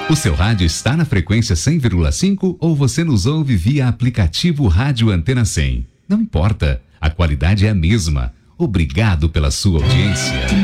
O seu rádio está na frequência 100,5 ou você nos ouve via aplicativo Rádio Antena 100? Não importa, a qualidade é a mesma. Obrigado pela sua audiência.